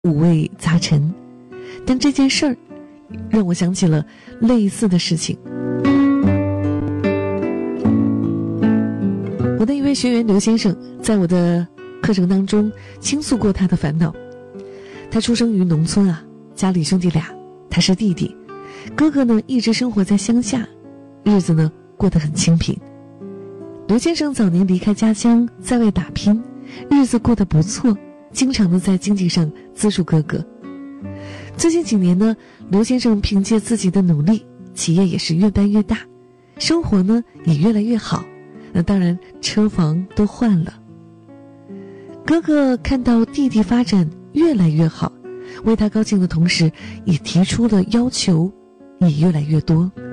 五味杂陈，但这件事儿让我想起了类似的事情。我的一位学员刘先生在我的课程当中倾诉过他的烦恼。他出生于农村啊，家里兄弟俩，他是弟弟，哥哥呢一直生活在乡下，日子呢过得很清贫。刘先生早年离开家乡，在外打拼，日子过得不错，经常的在经济上资助哥哥。最近几年呢，刘先生凭借自己的努力，企业也是越办越大，生活呢也越来越好，那当然车房都换了。哥哥看到弟弟发展越来越好，为他高兴的同时，也提出了要求也越来越多。